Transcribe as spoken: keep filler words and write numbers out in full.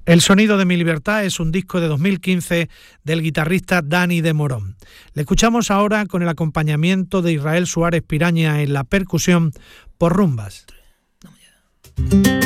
El sonido de mi libertad es un disco de dos mil quince del guitarrista Dani de Morón. Le escuchamos ahora con el acompañamiento de Israel Suárez Piraña en la percusión por Rumbas.